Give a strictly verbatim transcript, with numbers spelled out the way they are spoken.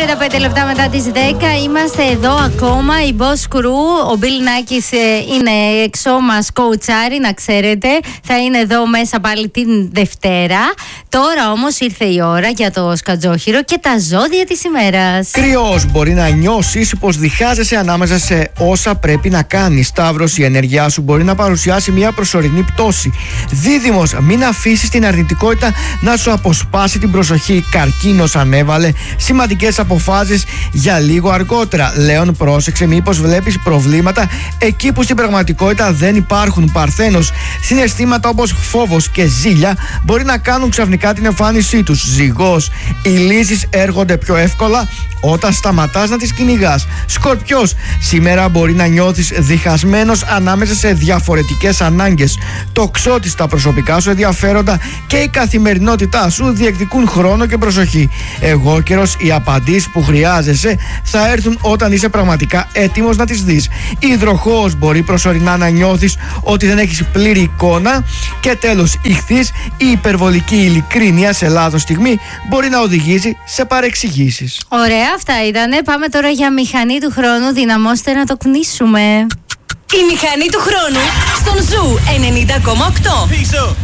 τριάντα πέντε λεπτά μετά τις δέκα. Είμαστε εδώ ακόμα. Η Boss Crew. Ο Μπιλ Νάκης είναι εξώ μας κοουτσάρι, να ξέρετε. Θα είναι εδώ μέσα πάλι την Δευτέρα. Τώρα όμως ήρθε η ώρα για το σκατζόχυρο και τα ζώδια της ημέρας. Κρυός, μπορεί να νιώσεις πως διχάζεσαι ανάμεσα σε όσα πρέπει να κάνεις. Σταύρος, η ενέργειά σου μπορεί να παρουσιάσει μια προσωρινή πτώση. Δίδυμος, μην αφήσεις την αρνητικότητα να σου αποσπάσει την προσοχή. Καρκίνος, ανέβαλε σημαντικές αποφάσεις για λίγο αργότερα. Λέων, πρόσεξε μήπως βλέπεις προβλήματα εκεί που στην πραγματικότητα δεν υπάρχουν. Παρθένος, συναισθήματα όπως φόβος και ζήλια μπορεί να κάνουν ξαφνικά την εμφάνισή τους. Ζυγός, οι λύσεις έρχονται πιο εύκολα όταν σταματάς να τις κυνηγάς. Σκορπιός, σήμερα μπορεί να νιώθεις διχασμένος ανάμεσα σε διαφορετικές ανάγκες. Τοξότης, τα προσωπικά σου ενδιαφέροντα και η καθημερινότητά σου διεκδικούν χρόνο και προσοχή. Εγώ καιρός, οι απαντήσεις που χρειάζεσαι θα έρθουν όταν είσαι πραγματικά έτοιμος να τις δεις. Υδροχόος, μπορεί προσωρινά να νιώθεις ότι δεν έχεις πλήρη εικόνα. Και τέλος, Ιχθύς, η υπερβολική ειλικρίνεια σε λάθος στιγμή μπορεί να οδηγήσει σε παρεξηγήσεις. Ωραία, αυτά ήτανε. Πάμε τώρα για μηχανή του χρόνου. Δυναμώστε να το κνήσουμε. Η μηχανή του χρόνου στον Ζου ενενήντα κόμμα οκτώ.